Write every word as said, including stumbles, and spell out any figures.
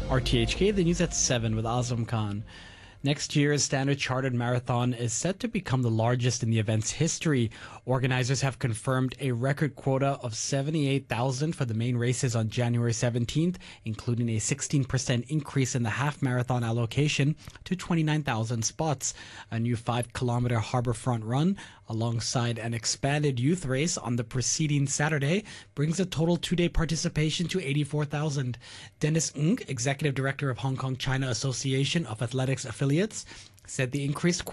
R T H K, the news at seven with Azam Khan. Next year's Standard Chartered Marathon is set to become the largest in the event's history. Organizers have confirmed a record quota of seventy-eight thousand for the main races on January seventeenth, including a sixteen percent increase in the half marathon allocation to twenty-nine thousand spots. A new five kilometer harborfront run, alongside an expanded youth race on the preceding Saturday, brings the total two-day participation to eighty-four thousand. Dennis Ng, Executive Director of Hong Kong China Association of Athletics Affiliates, said the increased